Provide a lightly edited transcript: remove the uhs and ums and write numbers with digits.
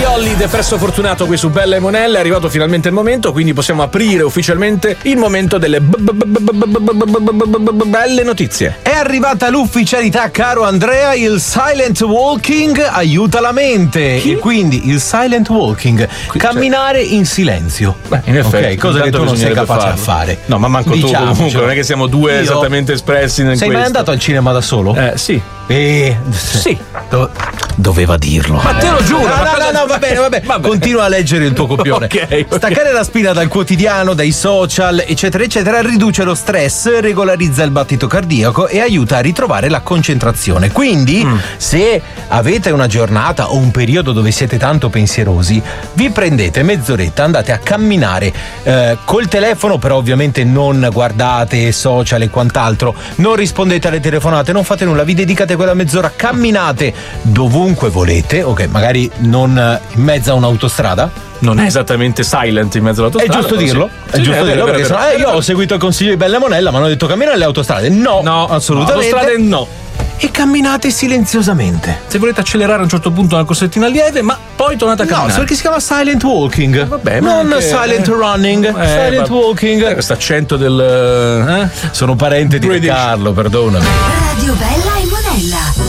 Olli, Depresso Fortunato qui su Bella e Monella. È arrivato finalmente il momento, quindi possiamo aprire ufficialmente il momento delle belle notizie. È arrivata l'ufficialità, caro Andrea, il silent walking aiuta la mente. E quindi il silent walking, camminare in silenzio. Beh, in effetti, ok, cosa che tu non sei capace a fare. No, ma manco tu comunque, non è che siamo due esattamente espressi in Sei mai andato al cinema da solo? Sì. Sì. Doveva dirlo. Ma te lo giuro. No, va bene. Continua a leggere il tuo copione. Okay. Staccare la spina dal quotidiano, dai social, eccetera, eccetera, riduce lo stress, regolarizza il battito cardiaco e aiuta a ritrovare la concentrazione. Quindi, se avete una giornata o un periodo dove siete tanto pensierosi, vi prendete mezz'oretta, andate a camminare col telefono, però ovviamente non guardate social e quant'altro, non rispondete alle telefonate, non fate nulla, vi dedicate quella mezz'ora, camminate dovunque volete, ok, magari non in mezzo a un'autostrada. Non è esattamente silent in mezzo all'autostrada. È giusto dirlo? È giusto dirlo, perché sennò io ho seguito il consiglio di Bella Monella, ma hanno detto cammina alle autostrade. No, assolutamente. Autostrade no. E camminate silenziosamente. Se volete accelerare a un certo punto una corsettina lieve, ma poi tornate a camminare. No, perché si chiama silent walking. Vabbè, non anche, silent running, silent walking. Questo accento del Sono parente di Carlo, perdonami. Radio Bella e Monella.